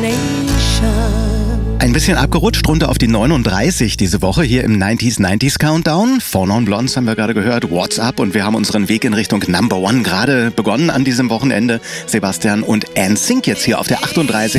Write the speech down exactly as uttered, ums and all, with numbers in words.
Ein bisschen abgerutscht, runter auf die neununddreißig diese Woche hier im neunziger neunziger Countdown. Four Non Blondes haben wir gerade gehört, What's Up, und wir haben unseren Weg in Richtung Number One gerade begonnen an diesem Wochenende. Sebastian und N Sync jetzt hier auf der achtunddreißig.